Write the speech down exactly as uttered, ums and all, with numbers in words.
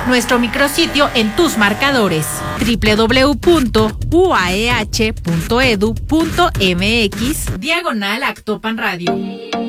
nuestro micrositio en tus marcadores doble u doble u doble u punto u a e h punto e d u punto m x diagonal Actopan Radio.